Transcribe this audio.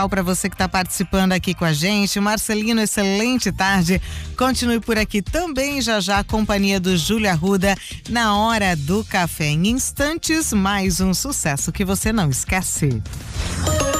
Para você que está participando aqui com a gente. Marcelino, excelente tarde. Continue por aqui também, já a companhia do Júlio Arruda na Hora do Café. Em instantes, mais um sucesso que você não esquece.